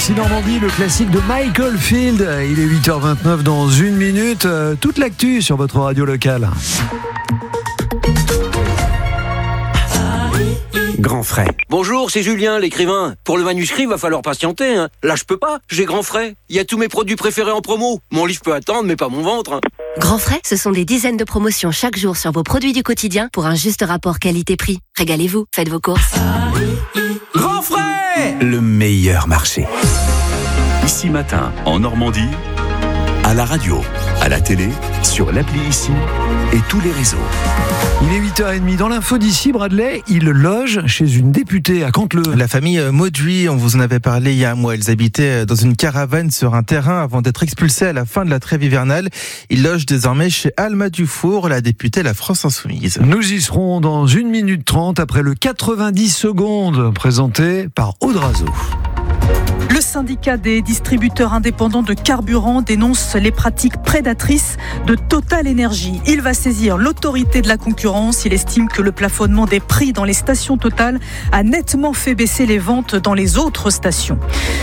ici Normandie, le classique de Michael Field. Il est 8h29 dans une minute. Toute l'actu sur votre radio locale. Grand frais. Bonjour, c'est Julien, l'écrivain. Pour le manuscrit, va falloir patienter. Là, je peux pas. J'ai Grand frais. Il y a tous mes produits préférés en promo. Mon livre peut attendre, mais pas mon ventre. Grand frais, ce sont des dizaines de promotions chaque jour sur vos produits du quotidien pour un juste rapport qualité-prix. Régalez-vous, faites vos courses. Grand frais, le meilleur marché. Ici Matin, en Normandie, à la radio, à la télé, sur l'appli Ici et tous les réseaux. Il est 8h30. Dans l'info d'ici, Bradley, il loge chez une députée à Canteleu. La famille Mauduit, on vous en avait parlé il y a un mois. Ils habitaient dans une caravane sur un terrain avant d'être expulsés à la fin de la trêve hivernale. Ils logent désormais chez Alma Dufour, la députée La France Insoumise. Nous y serons dans 1 minute 30 après le 90 secondes présenté par Audrazo. Le syndicat des distributeurs indépendants de carburant dénonce les pratiques prédatrices de Total Énergie. Il va saisir l'autorité de la concurrence. Il estime que le plafonnement des prix dans les stations Total a nettement fait baisser les ventes dans les autres stations.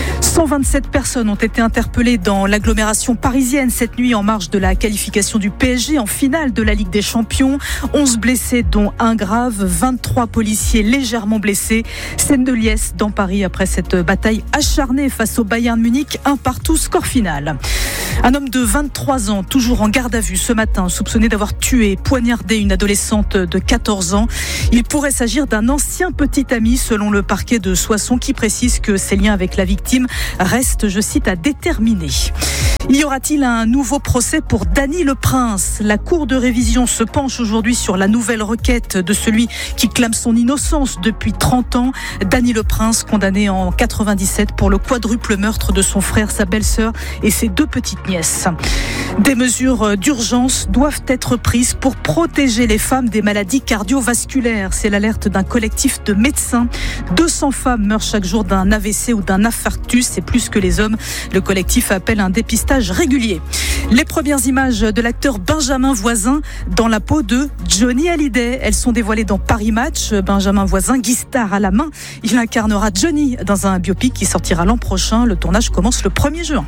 127 personnes ont été interpellées dans l'agglomération parisienne cette nuit en marge de la qualification du PSG en finale de la Ligue des Champions. 11 blessés dont un grave, 23 policiers légèrement blessés. Scène de liesse dans Paris après cette bataille acharnée face au Bayern Munich, 1-1, score final. Un homme de 23 ans, toujours en garde à vue ce matin, soupçonné d'avoir tué et poignardé une adolescente de 14 ans. Il pourrait s'agir d'un ancien petit ami, selon le parquet de Soissons, qui précise que ses liens avec la victime restent, je cite, à déterminer. Y aura-t-il un nouveau procès pour Dany Le Prince ? La Cour de révision se penche aujourd'hui sur la nouvelle requête de celui qui clame son innocence depuis 30 ans. Dany Le Prince, condamné en 97 pour le quadruple meurtre de son frère, sa belle-sœur et ses 2 petites nièces. Des mesures d'urgence doivent être prises pour protéger les femmes des maladies cardiovasculaires. C'est l'alerte d'un collectif de médecins. 200 femmes meurent chaque jour d'un AVC ou d'un infarctus. C'est plus que les hommes. Le collectif appelle un dépistage régulier. Les premières images de l'acteur Benjamin Voisin dans la peau de Johnny Hallyday. Elles sont dévoilées dans Paris Match. Benjamin Voisin, guitare à la main. Il incarnera Johnny dans un biopic qui sortira l'an prochain. Le tournage commence le 1er juin.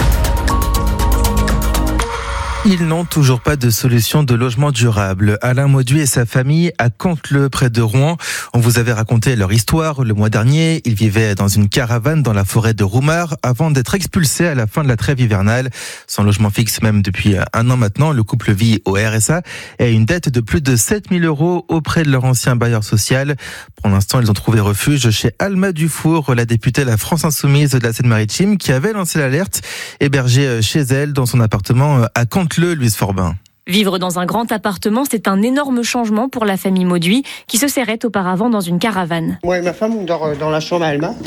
Ils n'ont toujours pas de solution de logement durable. Alain Mauduit et sa famille à Canteleu, près de Rouen. On vous avait raconté leur histoire le mois dernier. Ils vivaient dans une caravane dans la forêt de Roumar avant d'être expulsés à la fin de la trêve hivernale. Sans logement fixe même depuis 1 an maintenant, le couple vit au RSA et a une dette de plus de 7 000 € auprès de leur ancien bailleur social. Pour l'instant, ils ont trouvé refuge chez Alma Dufour, la députée La France Insoumise de la Seine-Maritime, qui avait lancé l'alerte, hébergée chez elle dans son appartement à Canteleu. Louise Forbin. Vivre dans un grand appartement, c'est un énorme changement pour la famille Mauduit, qui se serrait auparavant dans une caravane. Moi et ma femme, on dort dans la chambre à Alma.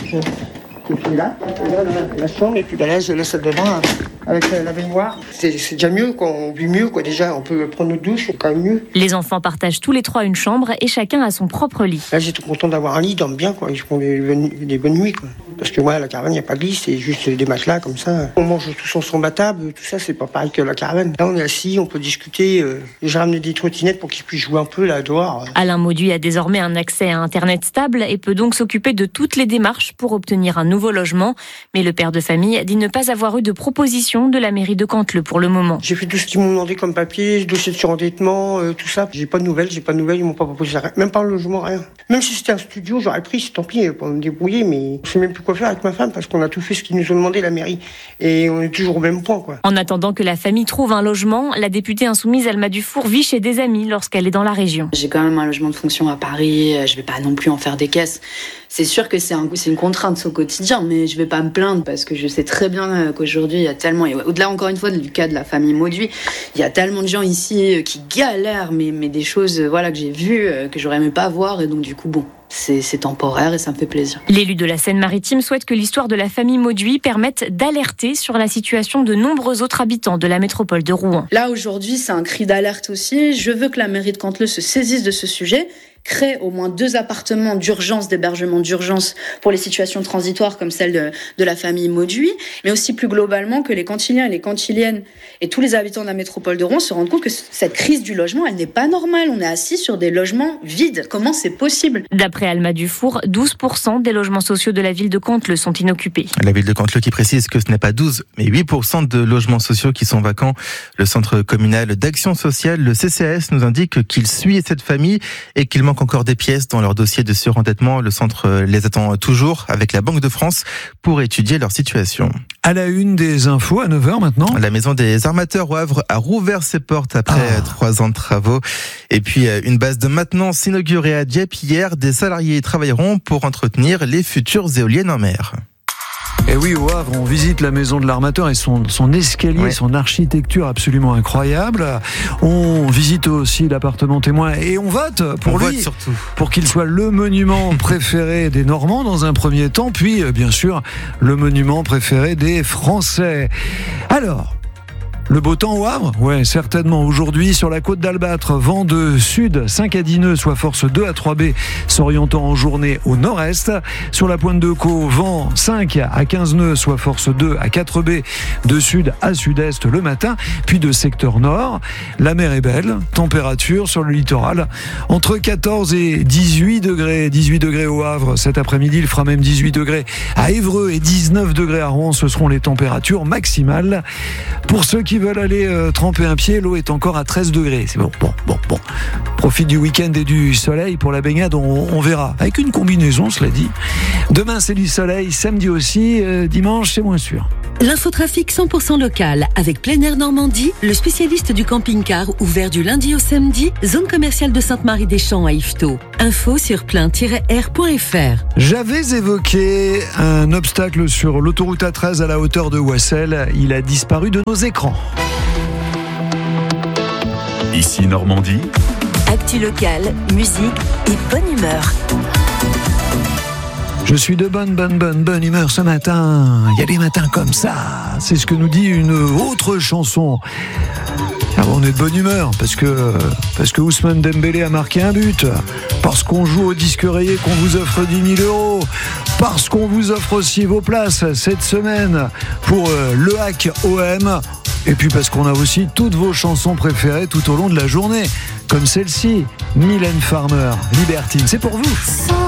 Je suis là, la chambre, et puis là, je laisse devant avec la baignoire. C'est déjà mieux, quoi. On vit mieux, quoi. Déjà, on peut prendre notre douche, c'est quand même mieux. Les enfants partagent tous les 3 une chambre et chacun a son propre lit. Là, j'ai tout content d'avoir un lit, ils dorment bien, quoi. Ils font des bonnes nuits, quoi. Parce que moi, à la caravane, il n'y a pas de lit, c'est juste des matelas comme ça. On mange tous ensemble à table, tout ça, c'est pas pareil que la caravane. Là, on est assis, on peut discuter. J'ai ramené des trottinettes pour qu'ils puissent jouer un peu là dehors. Alain Mauduit a désormais un accès à Internet stable et peut donc s'occuper de toutes les démarches pour obtenir un nouveau logement. Mais le père de famille dit ne pas avoir eu de proposition de la mairie de Canteleu pour le moment. J'ai fait tout ce qu'ils m'ont demandé comme papier, dossier de surendettement, tout ça. J'ai pas de nouvelles, ils m'ont pas proposé rien. Même pas un logement, rien. Même si c'était un studio, j'aurais pris, tant pis, pour me débrouiller, mais je sais même plus quoi faire avec ma femme parce qu'on a tout fait ce qu'ils nous ont demandé, la mairie. Et on est toujours au même point, quoi. En attendant que la famille trouve un logement, la députée insoumise Alma Dufour vit chez des amis lorsqu'elle est dans la région. J'ai quand même un logement de fonction à Paris, je vais pas non plus en faire des caisses. C'est sûr que c'est une contrainte au quotidien, mais je vais pas me plaindre parce que je sais très bien qu'aujourd'hui il y a tellement, et au-delà encore une fois du cas de la famille Mauduit, il y a tellement de gens ici qui galèrent, mais des choses que j'ai vues que j'aurais aimé pas voir, et donc du coup c'est temporaire et ça me fait plaisir. L'élu de la Seine-Maritime souhaite que l'histoire de la famille Mauduit permette d'alerter sur la situation de nombreux autres habitants de la métropole de Rouen. Là aujourd'hui c'est un cri d'alerte aussi, je veux que la mairie de Canteleu se saisisse de ce sujet crée au moins 2 appartements d'urgence, d'hébergement d'urgence pour les situations transitoires comme celle de la famille Mauduit, mais aussi plus globalement que les cantiliens et les cantiliennes et tous les habitants de la métropole de Rouen se rendent compte que cette crise du logement, elle n'est pas normale. On est assis sur des logements vides. Comment c'est possible ? D'après Alma Dufour, 12% des logements sociaux de la ville de Cantleux sont inoccupés. La ville de Cantleux qui précise que ce n'est pas 12, mais 8% de logements sociaux qui sont vacants. Le centre communal d'action sociale, le CCAS, nous indique qu'il suit cette famille et qu'il manque encore des pièces dans leur dossier de surendettement. Le centre les attend toujours avec la Banque de France pour étudier leur situation. À la une des infos à 9h maintenant. La maison des armateurs au Havre a rouvert ses portes après 3 ans de travaux. Et puis une base de maintenance inaugurée à Dieppe hier. Des salariés travailleront pour entretenir les futures éoliennes en mer. Et oui, au Havre, on visite la maison de l'armateur et son escalier, son architecture absolument incroyable. On visite aussi l'appartement témoin et on vote pour lui, surtout pour qu'il soit le monument préféré des Normands dans un premier temps, puis bien sûr le monument préféré des Français. Alors, le beau temps au Havre ? Ouais, certainement. Aujourd'hui, sur la côte d'Albâtre, vent de sud, 5 à 10 nœuds, soit force 2 à 3B, s'orientant en journée au nord-est. Sur la pointe de Caux, vent 5 à 15 nœuds, soit force 2 à 4B, de sud à sud-est le matin, puis de secteur nord. La mer est belle, température sur le littoral, entre 14 et 18 degrés. 18 degrés au Havre cet après-midi, il fera même 18 degrés à Évreux et 19 degrés à Rouen. Ce seront les températures maximales. Pour ceux qui veulent aller tremper un pied, l'eau est encore à 13 degrés. C'est bon. Profite du week-end et du soleil pour la baignade, on verra. Avec une combinaison, cela dit. Demain, c'est du soleil. Samedi aussi. Dimanche, c'est moins sûr. L'infotrafic 100% local avec Plein Air Normandie, le spécialiste du camping-car ouvert du lundi au samedi, zone commerciale de Sainte-Marie-des-Champs à Yvetot. Info sur plein-air.fr. J'avais évoqué un obstacle sur l'autoroute A13 à la hauteur de Wassel. Il a disparu de nos écrans. Ici Normandie. Actu locale, musique et bonne humeur. Je suis de bonne humeur ce matin. Il y a des matins comme ça. C'est ce que nous dit une autre chanson. Alors on est de bonne humeur parce que Ousmane Dembélé a marqué un but, parce qu'on joue au disque rayé, qu'on vous offre 10 000 €, parce qu'on vous offre aussi vos places cette semaine pour le Hack OM, et puis parce qu'on a aussi toutes vos chansons préférées tout au long de la journée, comme celle-ci, Mylène Farmer, Libertine, c'est pour vous.